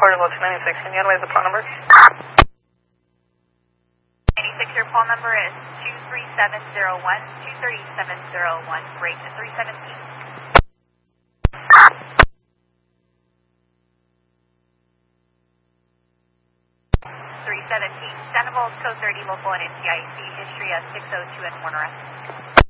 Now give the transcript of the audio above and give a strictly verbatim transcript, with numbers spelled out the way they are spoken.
Florida Low two ninety-six. Can you analyze the part number? ninety-six, your call number is two three seven zero one, two three seven zero one, break to three seventeen. three seventeen, Sandoval, code thirty, local and N C I C, history of six oh two and Warner.